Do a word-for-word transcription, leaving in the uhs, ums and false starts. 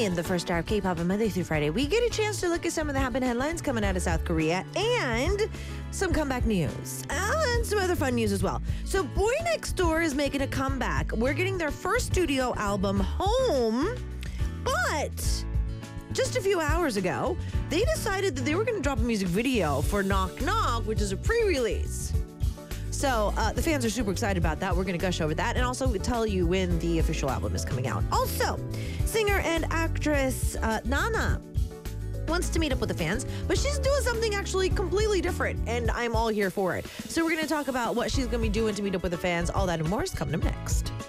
In the first hour of K-pop on Monday through Friday, we get a chance to look at some of the happening headlines coming out of South Korea and some comeback news and some other fun news as well. So Boy Next Door is making a comeback. We're getting their first studio album, Home, but just a few hours ago, they decided that they were going to drop a music video for Knock Knock, which is a pre-release. So uh, the fans are super excited about that. We're going to gush over that and also tell you when the official album is coming out. Also, singer and actress uh, Nana wants to meet up with the fans, but she's doing something actually completely different, and I'm all here for it. So we're going to talk about what she's going to be doing to meet up with the fans. All that and more is coming up next.